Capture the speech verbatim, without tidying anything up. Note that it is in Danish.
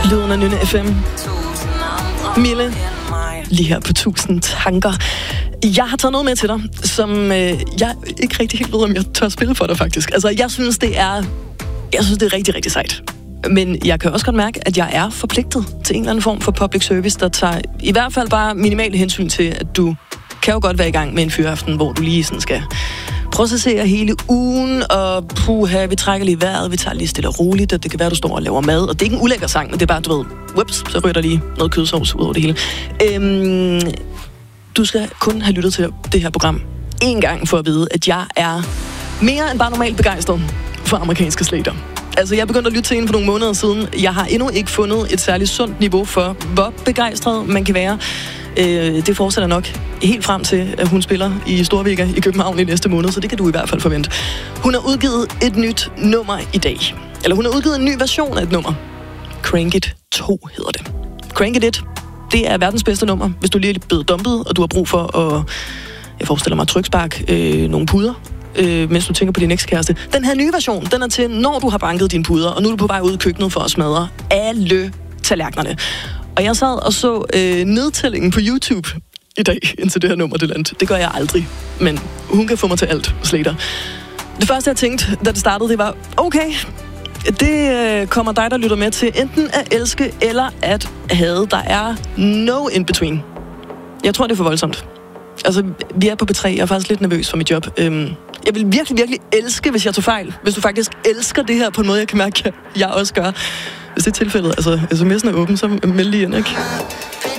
Lyden af Nynne F M. Mille, lige her på tusind tanker. Jeg har taget noget med til dig, som øh, jeg ikke rigtig helt ved, om jeg tør spille for dig, faktisk. Altså, jeg synes, det er, jeg synes, det er rigtig, rigtig sejt. Men jeg kan også godt mærke, at jeg er forpligtet til en eller anden form for public service, der tager i hvert fald bare minimale hensyn til, at du kan jo godt være i gang med en fyraften, hvor du lige sådan skal processere hele ugen, og puha, vi trækker lige vejret, vi tager lige stille og roligt, og det kan være, du står og laver mad, og det er ikke en ulækker sang, men det er bare, du ved, whoops, så ryger der lige noget kødsovs ud over det hele. Øhm, du skal kun have lyttet til det her program en gang for at vide, at jeg er mere end bare normalt begejstret for amerikanske slægter. Altså, jeg begyndte at lytte til hende for nogle måneder siden. Jeg har endnu ikke fundet et særligt sundt niveau for, hvor begejstret man kan være. Øh, det fortsætter nok helt frem til, at hun spiller i Storvika i København i næste måned, så det kan du i hvert fald forvente. Hun har udgivet et nyt nummer i dag. Eller hun har udgivet en ny version af et nummer. Crank It to hedder det. Crank It et, det er verdens bedste nummer, hvis du lige er blevet dumpet, og du har brug for at, jeg forestiller mig, trykspark øh, nogle puder, øh, mens du tænker på din ekskæreste. Den her nye version, den er til, når du har banket dine puder, og nu er du på vej ud i køkkenet for at smadre alle tallerkenerne. Og jeg sad og så øh, nedtællingen på YouTube i dag, indtil det her nummer, det landte. Det gør jeg aldrig, men hun kan få mig til alt, Slater. Det første, jeg tænkte, da det startede, det var, okay, det øh, kommer dig, der lytter med til, enten at elske eller at hade. Der er no in between. Jeg tror, det er for voldsomt. Altså, vi er på B tre, jeg er faktisk lidt nervøs for mit job. Øhm, jeg vil virkelig, virkelig elske, hvis jeg tog fejl. Hvis du faktisk elsker det her på en måde, jeg kan mærke, at jeg også gør. Hvis det er tilfældet, altså sms'en er åben, så meld lige ind, ikke?